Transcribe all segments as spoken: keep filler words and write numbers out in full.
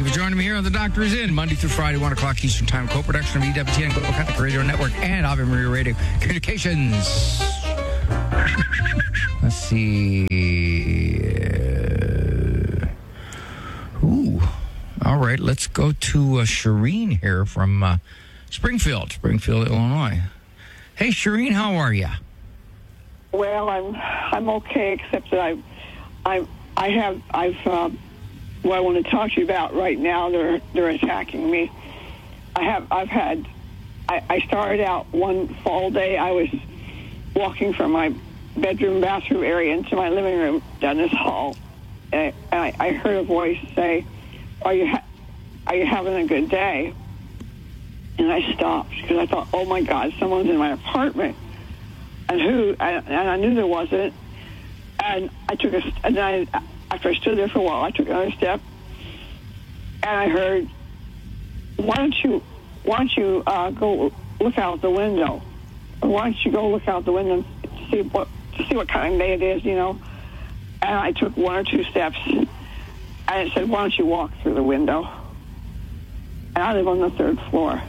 for joining me here on The Doctor Is In, Monday through Friday, one o'clock Eastern Time, co-production of E W T N Global Catholic Radio Network and Ave Maria Radio Communications. Let's see. Uh, ooh. All right, let's go to uh, Shireen here from uh, Springfield, Springfield, Illinois. Hey, Shireen, how are you? Well, I'm I'm okay, except that I I I have I've uh, what I want to talk to you about right now. They're they're attacking me. I have I've had I, I started out one fall day. I was walking from my bedroom bathroom area into my living room down this hall, and I, I heard a voice say, "Are you ha- are you having a good day?" And I stopped because I thought, "Oh my God, someone's in my apartment." And who? And I knew there wasn't. And I took a. And I, after I stood there for a while, I took another step, and I heard, "Why don't you? Why don't you uh, go look out the window? Or why don't you go look out the window to see what to see what kind of day it is, you know?" And I took one or two steps, and it said, "Why don't you walk through the window?" And I live on the third floor.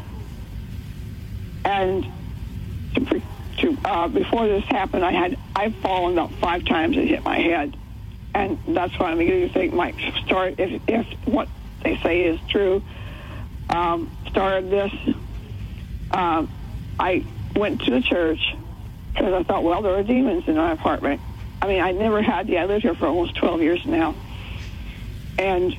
And to. Pre- To, uh, before this happened, I had I've fallen about five times and hit my head, and that's why I'm beginning to think my start if if what they say is true. Um, started this. Um, I went to the church because I thought, well, there are demons in my apartment. I mean, I never had the. I lived here for almost twelve years now, and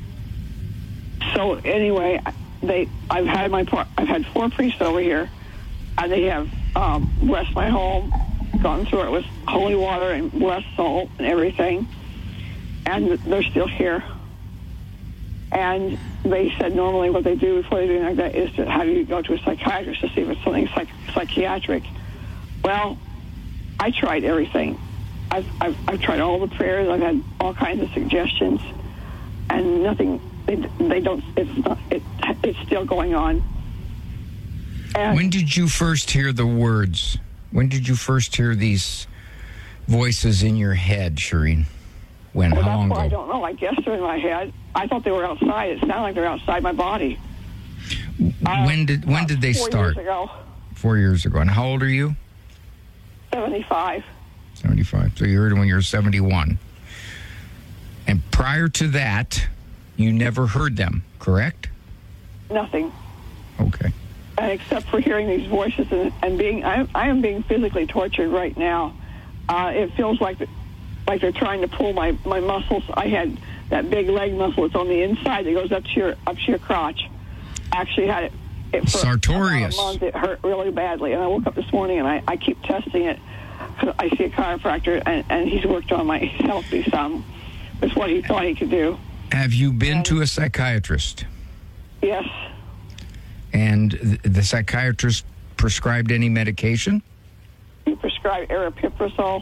so anyway, they I've had my I've had four priests over here, and they have. Um, blessed my home, gone through it with holy water and blessed salt and everything, and they're still here. And they said normally what they do before they do anything like that is to have you go to a psychiatrist to see if it's something psych- psychiatric. Well, I tried everything. I've, I've, I've tried all the prayers. I've had all kinds of suggestions, and nothing. They, they don't. It's not. It, it's still going on. And when did you first hear the words? When did you first hear these voices in your head, Shireen? When? Well, How long ago? ago? I don't know. I guess they're in my head. I thought they were outside. It sounded like they're outside my body. When did when did they four start? Four years ago. Four years ago. And how old are you? seventy-five. seventy-five. So you heard it when you were seventy-one. And prior to that, you never heard them, correct? Nothing. Okay. And except for hearing these voices and, and being, I, I am being physically tortured right now. Uh, it feels like like they're trying to pull my, my muscles. I had that big leg muscle that's on the inside that goes up to your up to your crotch. I actually had it, it for Sartorius. about a month. It hurt really badly, and I woke up this morning and I, I keep testing it. I see a chiropractor, and, and he's worked on my helped me some with what he thought he could do. Have you been and, to a psychiatrist? Yes. And th- the psychiatrist prescribed any medication? He prescribed aripiprazole.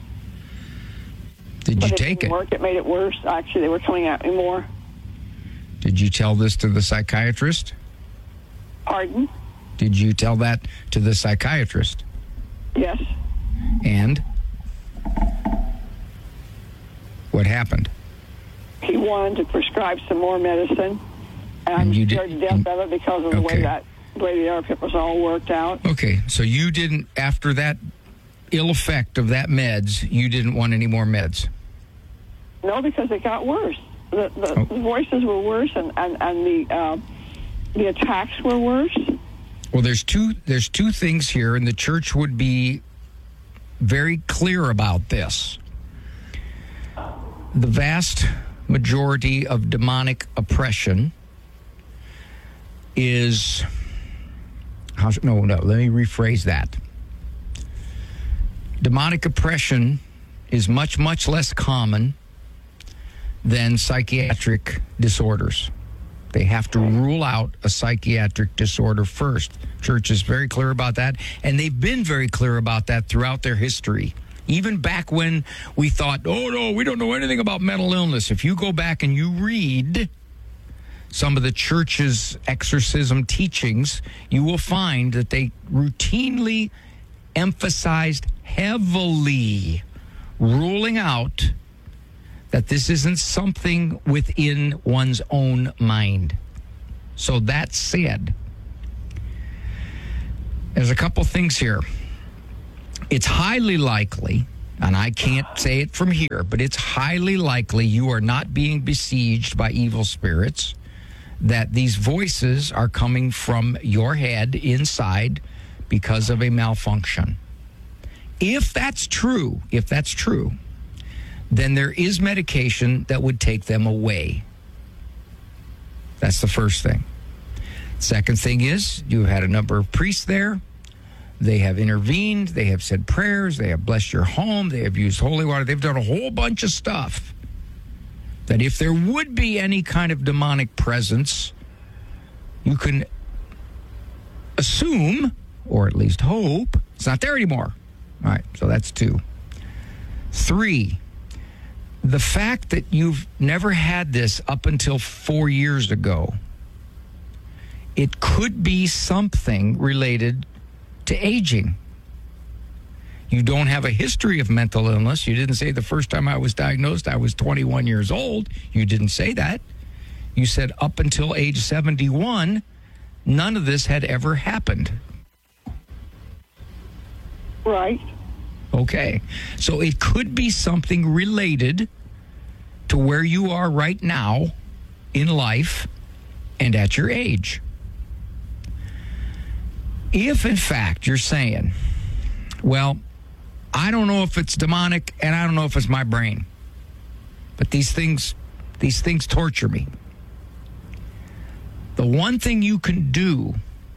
Did you but it take didn't it? work. It made it worse. Actually, they were coming at me more. Did you tell this to the psychiatrist? Pardon? Did you tell that to the psychiatrist? Yes. And? What happened? He wanted to prescribe some more medicine, and I'm And you scared did- to death of it because of the Okay. way that the way the aripiprazole worked out. Okay, so you didn't, after that ill effect of that meds, you didn't want any more meds? No, because it got worse. The, the, Oh. the voices were worse, and, and, and the uh, the attacks were worse. Well, there's two there's two things here, and the church would be very clear about this. The vast majority of demonic oppression is how, no no let me rephrase that. Demonic oppression is much much less common than psychiatric disorders. They have to rule out a psychiatric disorder first. Church is very clear about that, and they've been very clear about that throughout their history. Even back when we thought, oh, no, we don't know anything about mental illness. If you go back and you read some of the church's exorcism teachings, you will find that they routinely emphasized heavily ruling out that this isn't something within one's own mind. So that said, there's a couple things here. It's highly likely, and I can't say it from here, but it's highly likely you are not being besieged by evil spirits, that these voices are coming from your head inside because of a malfunction. If that's true, if that's true, then there is medication that would take them away. That's the first thing. Second thing is, you had a number of priests there. They have intervened. They have said prayers. They have blessed your home. They have used holy water. They've done a whole bunch of stuff that if there would be any kind of demonic presence, you can assume, or at least hope, it's not there anymore. All right, so that's two. Three, the fact that you've never had this up until four years ago, it could be something related to aging. You don't have a history of mental illness. You didn't say the first time I was diagnosed, I was twenty-one years old. You didn't say that. You said up until age seventy-one, none of this had ever happened. Right. Okay. So it could be something related to where you are right now in life and at your age. If, in fact, you're saying, well, I don't know if it's demonic and I don't know if it's my brain, but these things, these things torture me. The one thing you can do,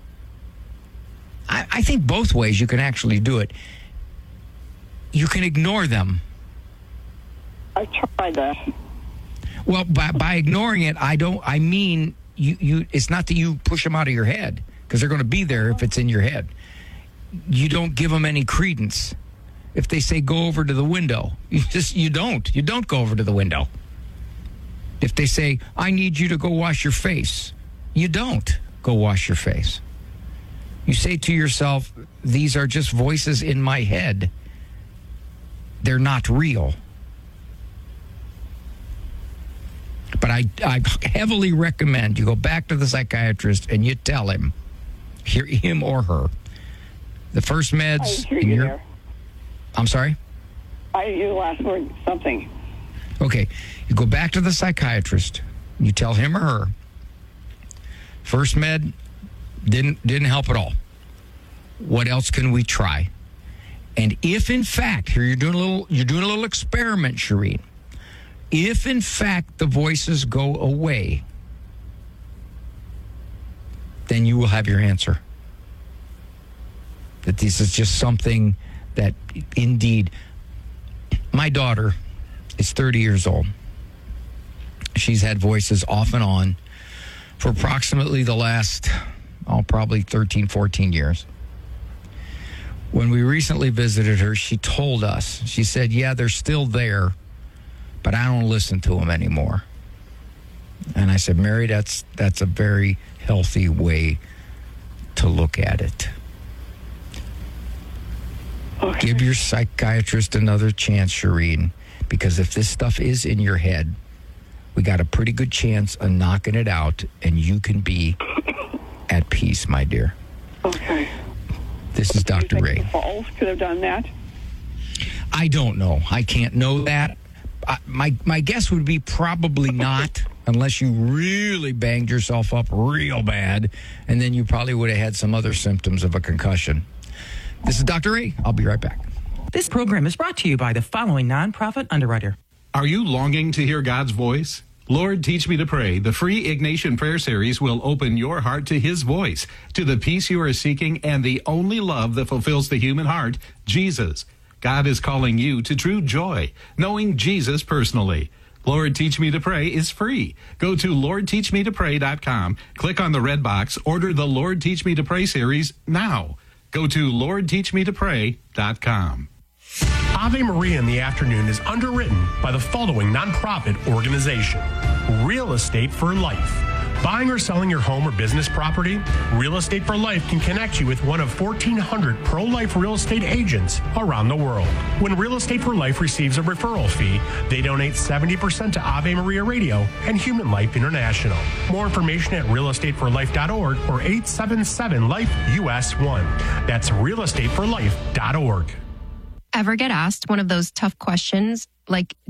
I, I think both ways you can actually do it. You can ignore them. I tried that. Well, by, by ignoring it, I don't, I mean, you, you, it's not that you push them out of your head, because they're going to be there if it's in your head. You don't give them any credence. If they say go over to the window, you just you don't. You don't go over to the window. If they say I need you to go wash your face, you don't go wash your face. You say to yourself, these are just voices in my head. They're not real. But I, I heavily recommend you go back to the psychiatrist and you tell him, hear him or her, the first meds. I hear in you your, there. I'm sorry? I hear the last word, something. Okay. You go back to the psychiatrist. You tell him or her, first med didn't didn't help at all. What else can we try? And if in fact, here you're doing a little you're doing a little experiment, Shireen. If in fact the voices go away, then you will have your answer. That this is just something that indeed, my daughter is thirty years old. She's had voices off and on for approximately the last, oh, probably thirteen, fourteen years. When we recently visited her, she told us, she said, yeah, they're still there, but I don't listen to them anymore. And I said, Mary, that's that's a very healthy way to look at it. Okay. Give your psychiatrist another chance, Shireen, because if this stuff is in your head, we got a pretty good chance of knocking it out, and you can be at peace, my dear. Okay. This is Doctor You Ray. think the Falls could have done that? I don't know. I can't know that. I, my my guess would be probably not, unless you really banged yourself up real bad, and then you probably would have had some other symptoms of a concussion. This is Doctor Ray. I'll be right back. This program is brought to you by the following nonprofit underwriter. Are you longing to hear God's voice? Lord, Teach Me to Pray, the free Ignatian prayer series will open your heart to His voice, to the peace you are seeking, and the only love that fulfills the human heart, Jesus. God is calling you to true joy, knowing Jesus personally. Lord, Teach Me to Pray is free. Go to lord teach me to pray dot com, click on the red box, order the Lord, Teach Me to Pray series now. Go to lord teach me to pray dot com. Ave Maria in the Afternoon is underwritten by the following nonprofit organization: Real Estate for Life, Buying or selling your home or business property? Real Estate for Life can connect you with one of fourteen hundred pro-life real estate agents around the world. When Real Estate for Life receives a referral fee, they donate seventy percent to Ave Maria Radio and Human Life International. More information at real estate for life dot org or eight seven seven life U S one. That's real estate for life dot org. Ever get asked one of those tough questions like,